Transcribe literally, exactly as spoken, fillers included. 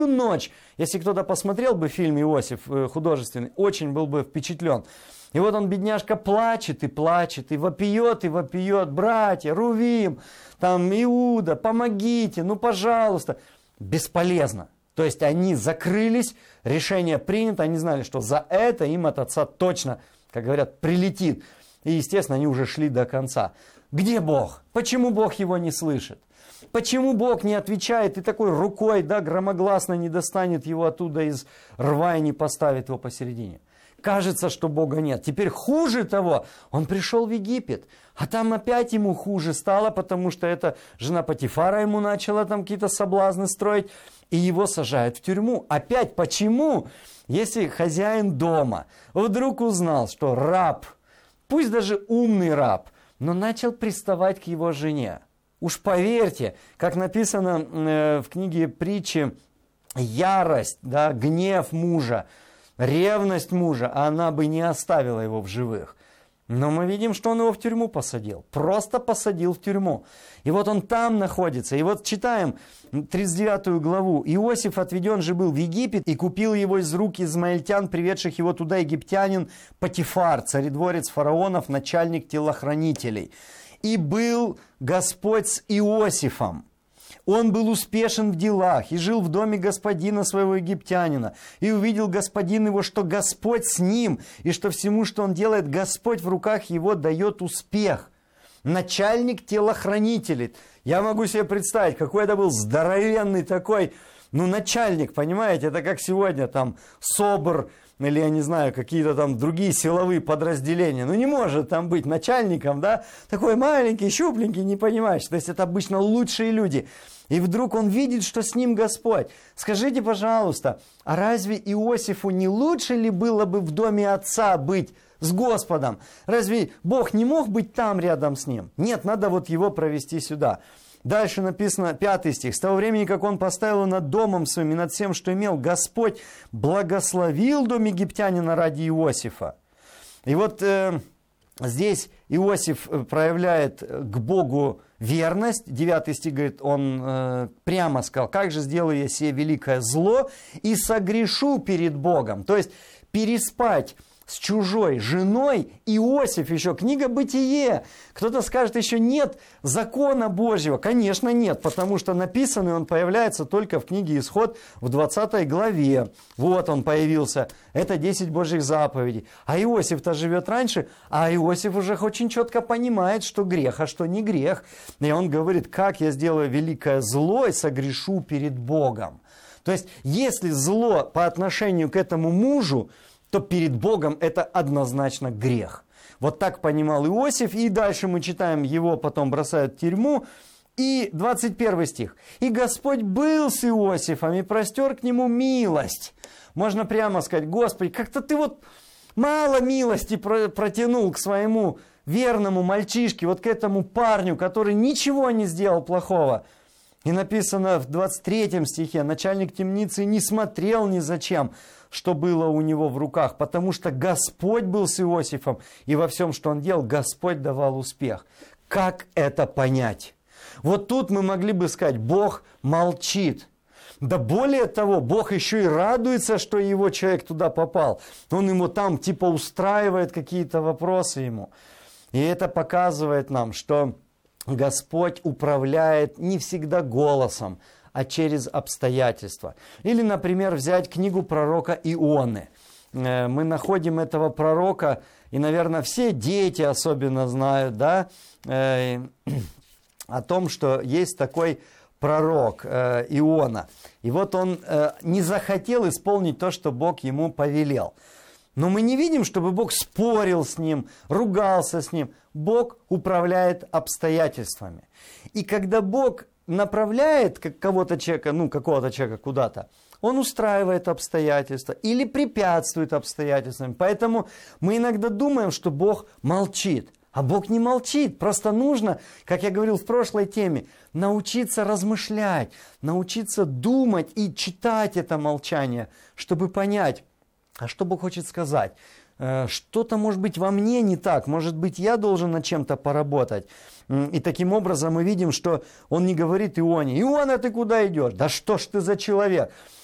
ночь. Если кто-то посмотрел бы фильм «Иосиф» художественный, очень был бы впечатлен. И вот он, бедняжка, плачет и плачет, и вопиет, и вопиет: братья, Рувим, там, Иуда, помогите, ну, пожалуйста. Бесполезно. То есть они закрылись, решение принято, они знали, что за это им от отца точно, как говорят, прилетит. И, естественно, они уже шли до конца. Где Бог? Почему Бог его не слышит? Почему Бог не отвечает и такой рукой, да, громогласно не достанет его оттуда из рва и не поставит его посередине? Кажется, что Бога нет. Теперь хуже того, он пришел в Египет, а там опять ему хуже стало, потому что эта жена Потифара ему начала там какие-то соблазны строить, и его сажают в тюрьму. Опять почему? Если хозяин дома вдруг узнал, что раб, пусть даже умный раб, но начал приставать к его жене. Уж поверьте, как написано э, в книге притчи, ярость, да, гнев мужа, ревность мужа, она бы не оставила его в живых. Но мы видим, что он его в тюрьму посадил. Просто посадил в тюрьму. И вот он там находится. И вот читаем тридцать девятую главу. «Иосиф отведен же был в Египет, и купил его из рук измаильтян, приведших его туда египтянин Потифар, царедворец фараонов, начальник телохранителей. И был Господь с Иосифом. Он был успешен в делах и жил в доме господина своего египтянина. И увидел господин его, что Господь с ним, и что всему, что он делает, Господь в руках его дает успех. Начальник телохранителей». Я могу себе представить, какой это был здоровенный такой, ну, начальник, понимаете? Это как сегодня там СОБР, или, я не знаю, какие-то там другие силовые подразделения. Ну, не может там быть начальником, да? Такой маленький, щупленький, не понимаешь. То есть, это обычно лучшие люди. И вдруг он видит, что с ним Господь. Скажите, пожалуйста, а разве Иосифу не лучше ли было бы в доме отца быть с Господом? Разве Бог не мог быть там рядом с ним? Нет, надо вот его провести сюда. Дальше написано, пятый стих. «С того времени, как он поставил над домом своим и над всем, что имел, Господь благословил дом египтянина ради Иосифа». И вот э, здесь Иосиф проявляет к Богу верность. Девятый стих говорит, он э, прямо сказал: «Как же сделаю я сие великое зло и согрешу перед Богом». То есть переспать с чужой женой. Иосиф еще, книга «Бытие». Кто-то скажет, еще нет закона Божьего. Конечно, нет, потому что написанный он появляется только в книге «Исход» в двадцатой главе. Вот он появился. Это десять Божьих заповедей. А Иосиф-то живет раньше, а Иосиф уже очень четко понимает, что грех, а что не грех. И он говорит, как я сделаю великое зло и согрешу перед Богом. То есть, если зло по отношению к этому мужу, то перед Богом это однозначно грех. Вот так понимал Иосиф, и дальше мы читаем, его потом бросают в тюрьму. И двадцать первый стих. «И Господь был с Иосифом, и простер к нему милость». Можно прямо сказать, Господи, как-то ты вот мало милости протянул к своему верному мальчишке, вот к этому парню, который ничего не сделал плохого. И написано в двадцать третьем стихе, начальник темницы не смотрел ни зачем, что было у него в руках, потому что Господь был с Иосифом, и во всем, что он делал, Господь давал успех. Как это понять? Вот тут мы могли бы сказать, Бог молчит. Да более того, Бог еще и радуется, что его человек туда попал. Он ему там типа устраивает какие-то вопросы ему. И это показывает нам, что Господь управляет не всегда голосом, а через обстоятельства. Или, например, взять книгу пророка Ионы. Мы находим этого пророка, и, наверное, все дети особенно знают, да, о том, что есть такой пророк Иона. И вот он не захотел исполнить то, что Бог ему повелел. Но мы не видим, чтобы Бог спорил с ним, ругался с ним. Бог управляет обстоятельствами. И когда Бог направляет кого-то человека, ну, какого-то человека куда-то, он устраивает обстоятельства или препятствует обстоятельствам. Поэтому мы иногда думаем, что Бог молчит. А Бог не молчит. Просто нужно, как я говорил в прошлой теме, научиться размышлять, научиться думать и читать это молчание, чтобы понять, а что Бог хочет сказать. Что-то, может быть, во мне не так, может быть, я должен над чем-то поработать. И таким образом мы видим, что он не говорит Ионе: «Иона, ты куда идешь? Да что ж ты за человек?»